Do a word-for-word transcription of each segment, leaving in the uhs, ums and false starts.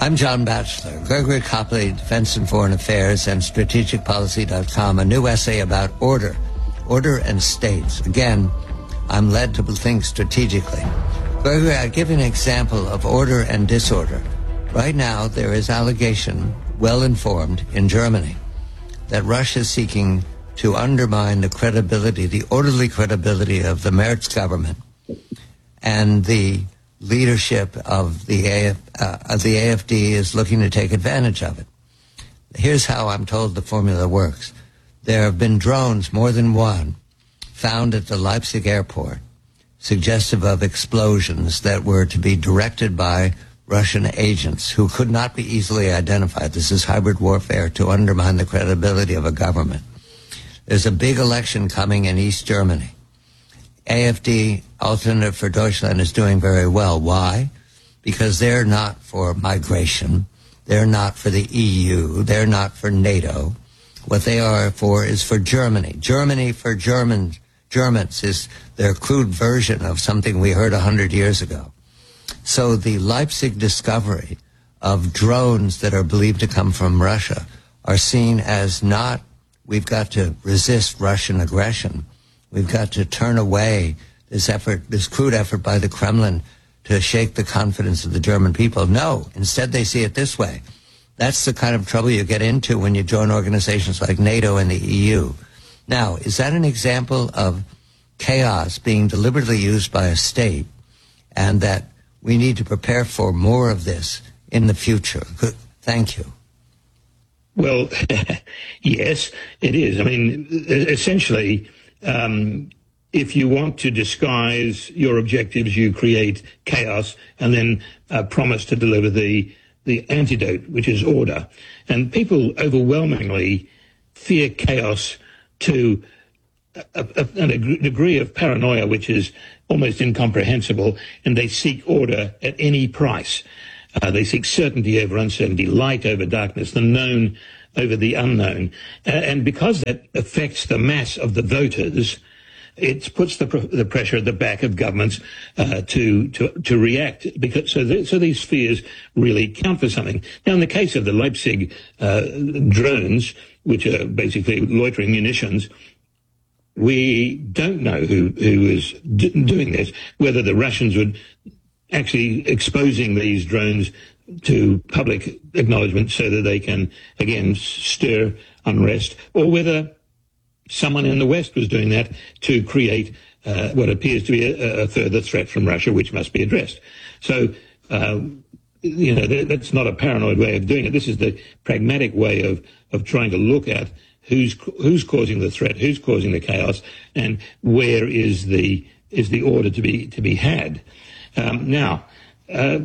I'm John Batchelor, Gregory Copley, Defense and Foreign Affairs, and strategic policy dot com, a new essay about order, order and states. Again, I'm led to think strategically. Gregory, I'll give you an example of order and disorder. Right now, there is allegation, well-informed, in Germany, that Russia is seeking to undermine the credibility, the orderly credibility of the Merz government and the leadership of the, A F, uh, of the A F D is looking to take advantage of it. Here's how I'm told the formula works. There have been drones, more than one, found at the Leipzig airport, suggestive of explosions that were to be directed by Russian agents who could not be easily identified. This is hybrid warfare to undermine the credibility of a government. There's a big election coming in East Germany. A F D, Alternative for Deutschland, is doing very well. Why? Because they're not for migration. They're not for the E U. They're not for NATO. What they are for is for Germany. Germany for German, Germans is their crude version of something we heard a hundred years ago. So the Leipzig discovery of drones that are believed to come from Russia are seen as not, we've got to resist Russian aggression. We've got to turn away this effort, this crude effort by the Kremlin to shake the confidence of the German people. No, instead they see it this way. That's the kind of trouble you get into when you join organizations like NATO and the E U. Now, is that an example of chaos being deliberately used by a state, and that we need to prepare for more of this in the future? Good. Thank you. Well, yes, it is. I mean, essentially, um, if you want to disguise your objectives, you create chaos and then uh, promise to deliver the the antidote, which is order. And people overwhelmingly fear chaos to a, a, a degree of paranoia which is almost incomprehensible, and they seek order at any price. Uh, they seek certainty over uncertainty, light over darkness, the known over the unknown. Uh, and because that affects the mass of the voters, it puts the, pr- the pressure at the back of governments uh, to, to to react. Because so th- so these fears really count for something. Now, in the case of the Leipzig uh, drones, which are basically loitering munitions, we don't know who who is d- doing this. Whether the Russians would actually exposing these drones to public acknowledgement so that they can again stir unrest, or whether someone in the West was doing that to create uh, what appears to be a, a further threat from Russia, which must be addressed. So, uh, you know, th- that's not a paranoid way of doing it. This is the pragmatic way of, of trying to look at who's who's causing the threat, who's causing the chaos, and where is the is the order to be to be had. Um, now, uh,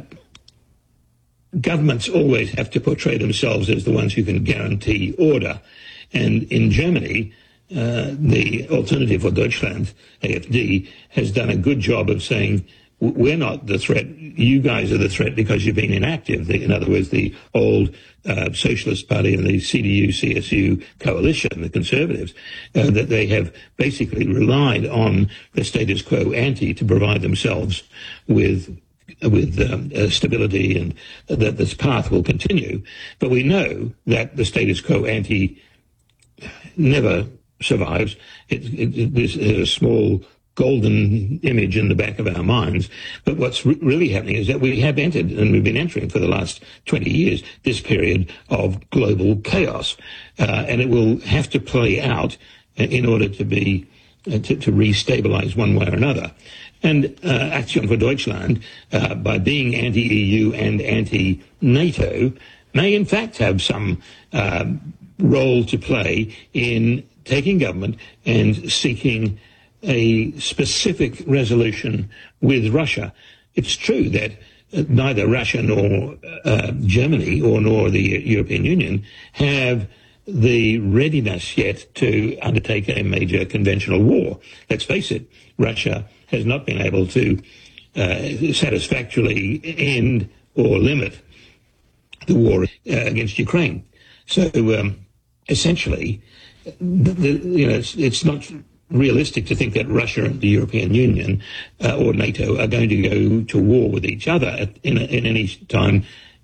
governments always have to portray themselves as the ones who can guarantee order, and in Germany, Uh, the Alternative for Deutschland, A F D, has done a good job of saying, we're not the threat, you guys are the threat because you've been inactive. The, in other words, the old uh, Socialist Party and the C D U C S U coalition, the Conservatives, uh, that they have basically relied on the status quo ante to provide themselves with with um, uh, stability, and that this path will continue. But we know that the status quo ante never survives. It, it, it, there's a small golden image in the back of our minds. But what's re- really happening is that we have entered, and we've been entering for the last twenty years, this period of global chaos. Uh, and it will have to play out in order to be, uh, to, to restabilize one way or another. And uh, Action for Deutschland, uh, by being anti-E U and anti-NATO, may in fact have some uh, role to play in taking government and seeking a specific resolution with Russia. It's true that neither Russia nor uh, Germany or nor the European Union have the readiness yet to undertake a major conventional war. Let's face it, Russia has not been able to uh, satisfactorily end or limit the war uh, against Ukraine. So um, essentially, The, the, you know, it's, it's not realistic to think that Russia and the European Union uh, or NATO are going to go to war with each other at, in, a, in any time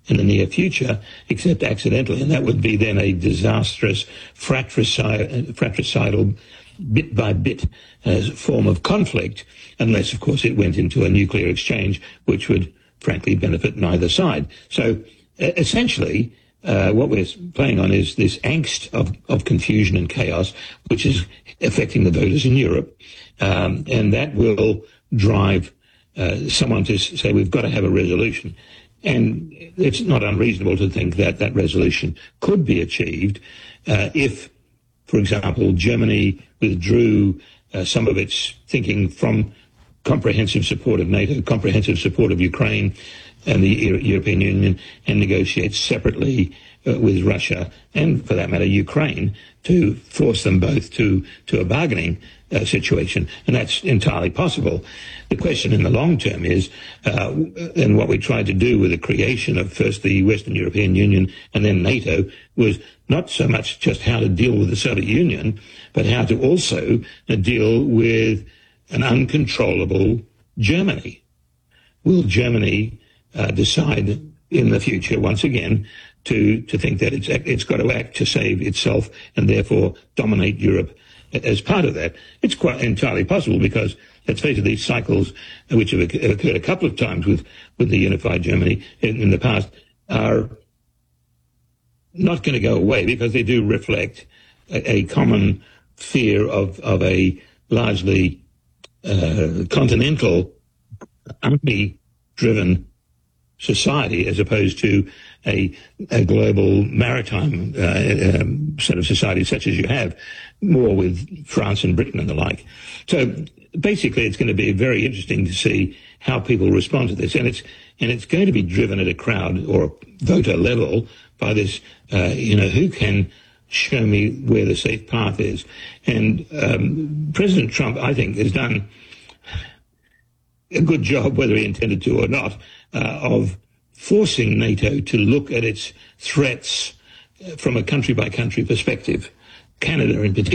in the near future, except accidentally, and that would be then a disastrous fratricide, fratricidal bit-by-bit uh, form of conflict, unless, of course, it went into a nuclear exchange, which would, frankly, benefit neither side. So, uh, essentially, uh, what we're playing on is this angst of, of confusion and chaos, which is affecting the voters in Europe, um, and that will drive uh, someone to say, we've got to have a resolution. And it's not unreasonable to think that that resolution could be achieved uh, if, for example, Germany withdrew uh, some of its thinking from comprehensive support of NATO, comprehensive support of Ukraine and the European Union, and negotiates separately uh, with Russia and, for that matter, Ukraine, to force them both to, to a bargaining uh, situation. And that's entirely possible. The question in the long term is, uh, and what we tried to do with the creation of first the Western European Union and then NATO, was not so much just how to deal with the Soviet Union, but how to also uh, deal with an uncontrollable Germany. Will Germany uh, decide in the future, once again, to, to think that it's, it's got to act to save itself and therefore dominate Europe as part of that? It's quite entirely possible because, let's face it, these cycles, which have occurred a couple of times with, with the unified Germany in, in the past, are not going to go away because they do reflect a, a common fear of, of a largely uh, continental, army-driven society as opposed to a, a global maritime uh, um, sort of society such as you have, more with France and Britain and the like. So basically it's going to be very interesting to see how people respond to this. And it's, and it's going to be driven at a crowd or voter level by this, uh, you know, who can show me where the safe path is. And um, President Trump, I think, has done a good job, whether he intended to or not, uh, of forcing NATO to look at its threats from a country-by-country perspective. Canada in particular